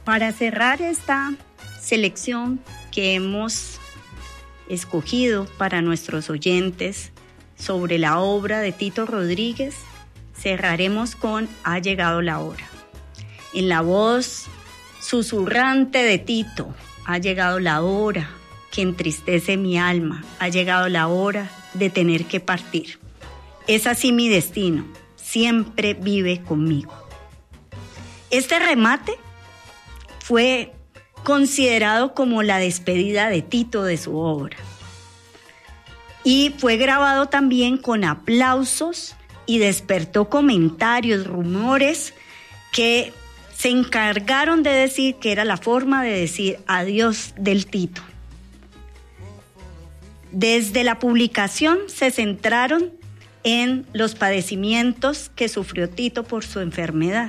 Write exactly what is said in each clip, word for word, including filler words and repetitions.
Para cerrar esta selección que hemos escogido para nuestros oyentes sobre la obra de Tito Rodríguez, cerraremos con Ha llegado la hora. En la voz susurrante de Tito, ha llegado la hora que entristece mi alma, ha llegado la hora de tener que partir. Es así mi destino, siempre vive conmigo. Este remate fue considerado como la despedida de Tito de su obra y fue grabado también con aplausos y despertó comentarios, rumores que se encargaron de decir que era la forma de decir adiós del Tito. Desde la publicación se centraron en los padecimientos que sufrió Tito por su enfermedad.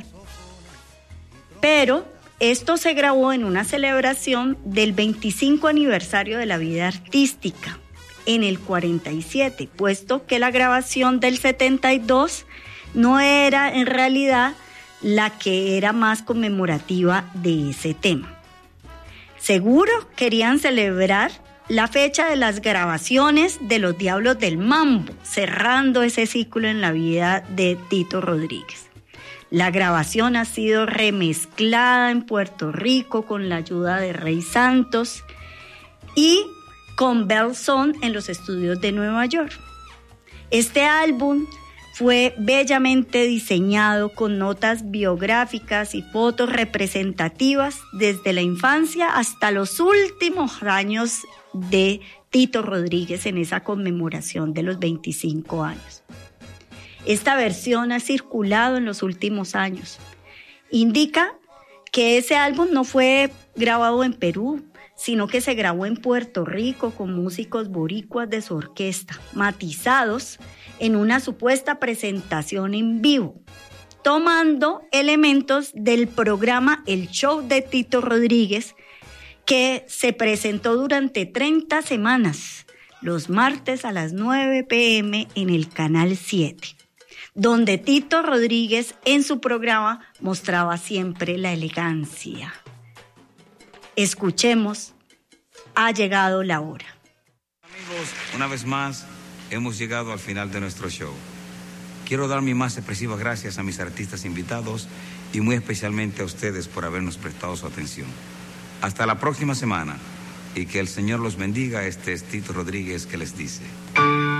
Pero esto se grabó en una celebración del veinticinco aniversario de la vida artística, en el cuarenta y siete, puesto que la grabación del setenta y dos no era en realidad la que era más conmemorativa de ese tema. Seguro querían celebrar la fecha de las grabaciones de Los Diablos del Mambo, cerrando ese ciclo en la vida de Tito Rodríguez. La grabación ha sido remezclada en Puerto Rico con la ayuda de Rey Santos y con Belson en los estudios de Nueva York. Este álbum fue bellamente diseñado con notas biográficas y fotos representativas desde la infancia hasta los últimos años de Tito Rodríguez en esa conmemoración de los veinticinco años. Esta versión ha circulado en los últimos años. Indica que ese álbum no fue grabado en Perú, sino que se grabó en Puerto Rico con músicos boricuas de su orquesta, matizados en una supuesta presentación en vivo, tomando elementos del programa El Show de Tito Rodríguez, que se presentó durante treinta semanas, los martes a las nueve pe eme en el Canal siete. Donde Tito Rodríguez en su programa mostraba siempre la elegancia. Escuchemos, ha llegado la hora. Amigos, una vez más hemos llegado al final de nuestro show. Quiero dar mis más expresivas gracias a mis artistas invitados y muy especialmente a ustedes por habernos prestado su atención. Hasta la próxima semana y que el Señor los bendiga. Este es Tito Rodríguez que les dice...